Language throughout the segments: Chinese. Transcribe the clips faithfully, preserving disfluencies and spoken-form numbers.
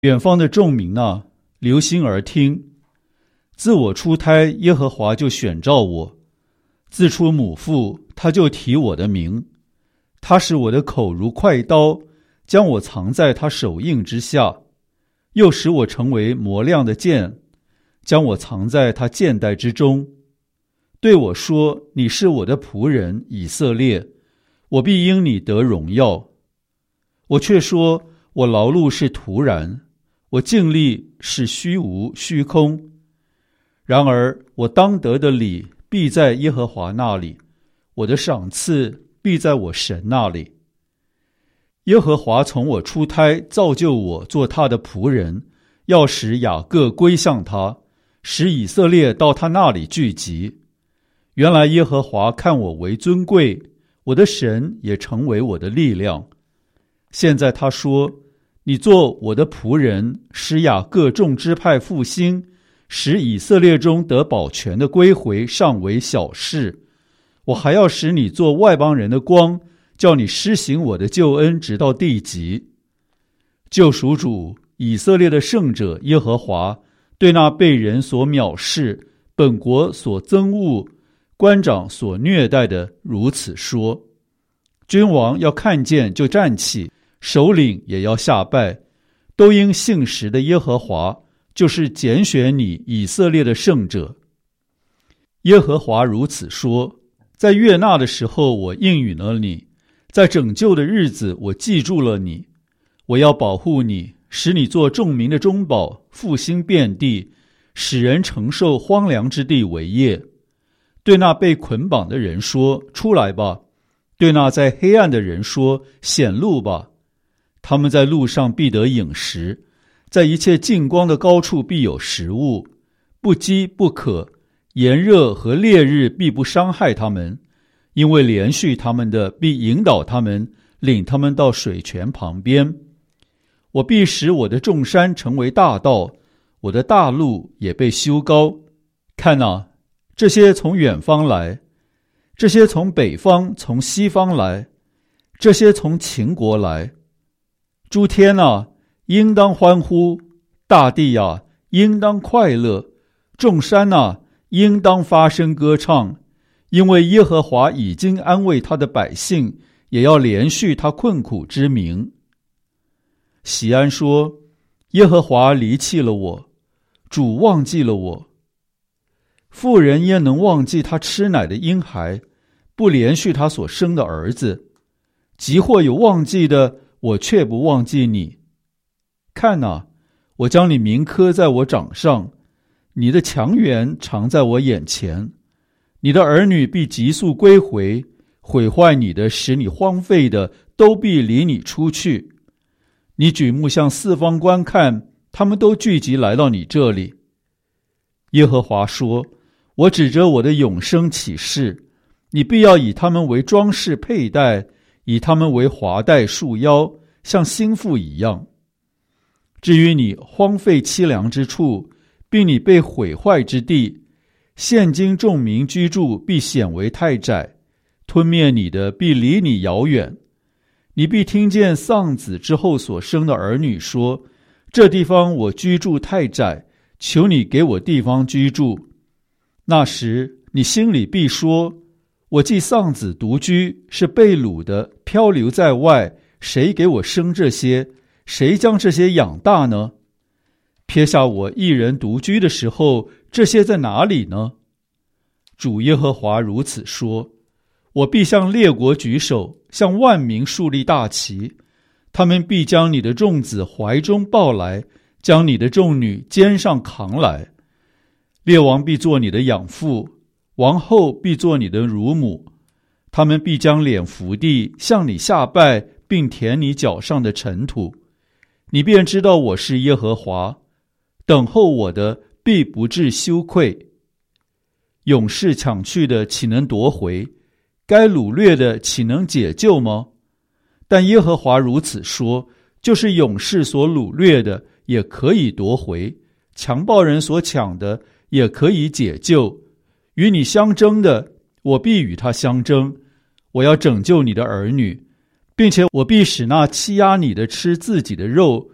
远方的众民啊，留心而听。自我出胎，耶和华就选召我；自出母腹，他就提我的名。他使我的口如快刀，将我藏在他手印之下，又使我成为磨亮的剑，将我藏在他剑带之中。对我说：你是我的仆人以色列，我必因你得荣耀。我却说：我劳碌是徒然，我尽力是虚无虚空。然而我当得的理必在耶和华那里，我的赏赐必在我神那里。耶和华从我出胎造就我做他的仆人，要使雅各归向他，使以色列到他那里聚集。原来耶和华看我为尊贵，我的神也成为我的力量。现在他说：你做我的仆人，使雅各众支派复兴，使以色列中得保全的归回，尚为小事。我还要使你做外邦人的光，叫你施行我的救恩直到地极。救赎主以色列的圣者耶和华对那被人所藐视、本国所憎恶、官长所虐待的如此说：君王要看见就站起，首领也要下拜，都因信实的耶和华，就是拣选你以色列的圣者。耶和华如此说：在悦纳的时候我应允了你，在拯救的日子我记住了你。我要保护你，使你做众民的中保，复兴遍地，使人承受荒凉之地为业。对那被捆绑的人说：出来吧；对那在黑暗的人说：显露吧。他们在路上必得饮食，在一切近光的高处必有食物，不饥不渴，炎热和烈日必不伤害他们，因为连续他们的必引导他们，领他们到水泉旁边。我必使我的众山成为大道，我的大路也被修高。看哪，这些从远方来，这些从北方从西方来，这些从秦国来。诸天啊，应当欢呼；大地啊，应当快乐；众山啊，应当发声歌唱，因为耶和华已经安慰他的百姓，也要连续他困苦之民。喜安说：耶和华离弃了我，主忘记了我。妇人焉能忘记他吃奶的婴孩，不连续他所生的儿子？即或有忘记的，我却不忘记你。看哪，我将你名刻在我掌上，你的强援常在我眼前。你的儿女必急速归回，毁坏你的，使你荒废的，都必离你出去。你举目向四方观看，他们都聚集来到你这里。耶和华说：我指着我的永生起誓，你必要以他们为装饰佩戴，以他们为华带束腰，像新妇一样。至于你荒废凄凉之处，并你被毁坏之地，现今众民居住必显为太窄，吞灭你的必离你遥远。你必听见丧子之后所生的儿女说：这地方我居住太窄，求你给我地方居住。那时你心里必说：我既丧子独居，是被掳的，漂流在外，谁给我生这些？谁将这些养大呢？撇下我一人独居的时候，这些在哪里呢？主耶和华如此说：我必向列国举手，向万民树立大旗，他们必将你的众子怀中抱来，将你的众女肩上扛来。列王必做你的养父，王后必做你的乳母，他们必将脸伏地，向你下拜，并舔你脚上的尘土。你便知道我是耶和华，等候我的必不致羞愧。勇士抢去的岂能夺回？该掳掠的岂能解救吗？但耶和华如此说：就是勇士所掳掠的也可以夺回，强暴人所抢的也可以解救。与你相争的，我必与他相争。我要拯救你的儿女，并且我必使那欺压你的吃自己的肉，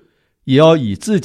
也要以自己